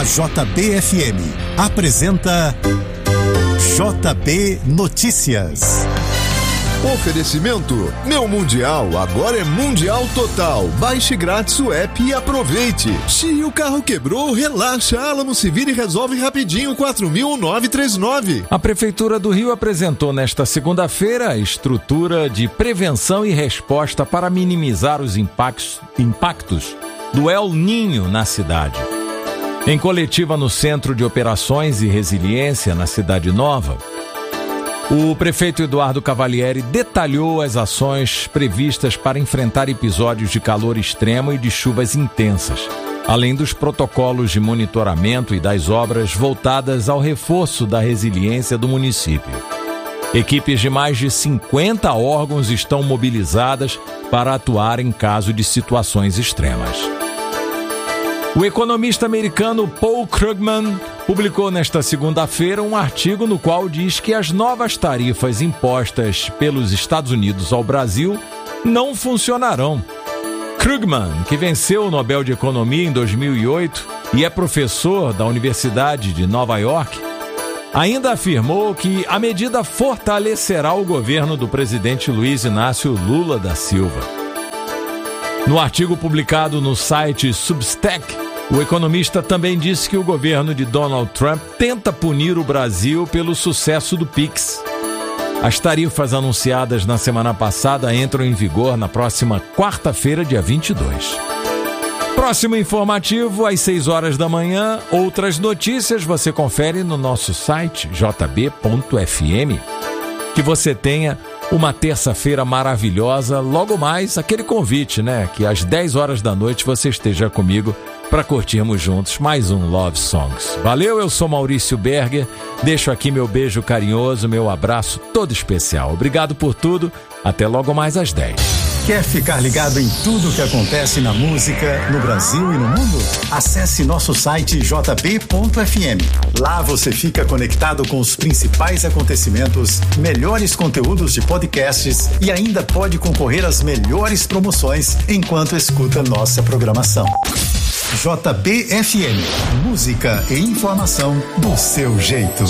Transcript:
A JBFM apresenta JB Notícias. Oferecimento: Meu Mundial agora é Mundial Total. Baixe grátis o app e aproveite. Se o carro quebrou, relaxa. Alamo se vira e resolve rapidinho. 4.939. A Prefeitura do Rio apresentou nesta segunda-feira a estrutura de prevenção e resposta para minimizar os impactos do El Niño na cidade. Em coletiva no Centro de Operações e Resiliência, na Cidade Nova, o prefeito Eduardo Cavalieri detalhou as ações previstas para enfrentar episódios de calor extremo e de chuvas intensas, além dos protocolos de monitoramento e das obras voltadas ao reforço da resiliência do município. Equipes de mais de 50 órgãos estão mobilizadas para atuar em caso de situações extremas. O economista americano Paul Krugman publicou nesta segunda-feira um artigo no qual diz que as novas tarifas impostas pelos Estados Unidos ao Brasil não funcionarão. Krugman, que venceu o Nobel de Economia em 2008 e é professor da Universidade de Nova York, ainda afirmou que a medida fortalecerá o governo do presidente Luiz Inácio Lula da Silva. No artigo publicado no site Substack, o economista também disse que o governo de Donald Trump tenta punir o Brasil pelo sucesso do Pix. As tarifas anunciadas na semana passada entram em vigor na próxima quarta-feira, dia 22. Próximo informativo, às 6 horas da manhã. Outras notícias você confere no nosso site jb.fm. Que você tenha uma terça-feira maravilhosa. Logo mais, aquele convite, né? Que às 10 horas da noite você esteja comigo para curtirmos juntos mais um Love Songs. Valeu, eu sou Maurício Berger. Deixo aqui meu beijo carinhoso, meu abraço todo especial. Obrigado por tudo. Até logo mais às 10. Quer ficar ligado em tudo o que acontece na música, no Brasil e no mundo? Acesse nosso site jb.fm. Lá você fica conectado com os principais acontecimentos, melhores conteúdos de podcasts e ainda pode concorrer às melhores promoções enquanto escuta nossa programação. JBFM, música e informação do seu jeito.